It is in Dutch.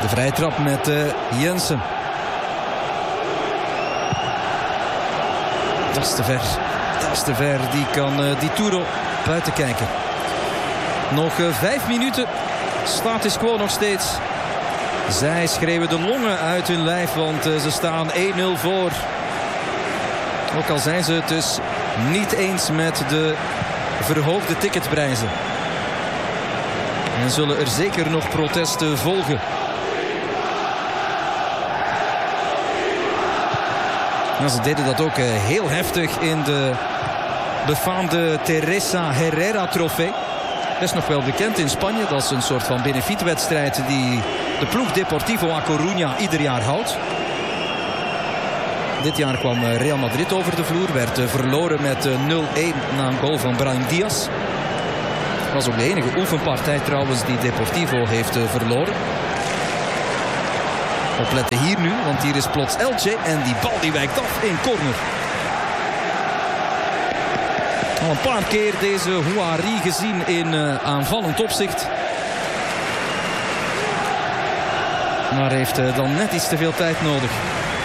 De vrije trap met Jensen. Dat is te ver. Dat is te ver. Die kan Dituro buiten kijken. Nog 5 minuten. Status quo nog steeds. Zij schreeuwen de longen uit hun lijf, want ze staan 1-0 voor. Ook al zijn ze het dus niet eens met de verhoogde ticketprijzen. En zullen er zeker nog protesten volgen. Nou, ze deden dat ook heel heftig in de befaamde Teresa Herrera trofee. Dat is nog wel bekend in Spanje. Dat is een soort van benefietwedstrijd die de ploeg Deportivo A Coruña ieder jaar houdt. Dit jaar kwam Real Madrid over de vloer. Werd verloren met 0-1 na een goal van Brahim Diaz. Dat was ook de enige oefenpartij trouwens die Deportivo heeft verloren. Opletten hier nu, want hier is plots Elche en die bal die wijkt af in corner. Al een paar keer deze Houari gezien in aanvallend opzicht. Maar heeft dan net iets te veel tijd nodig.